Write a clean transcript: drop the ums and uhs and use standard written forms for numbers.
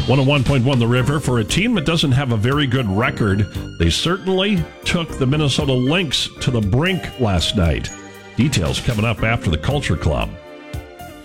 101.1 The River. For a team that doesn't have a very good record, they certainly took the Minnesota Lynx to the brink last night. Details coming up after the Culture Club.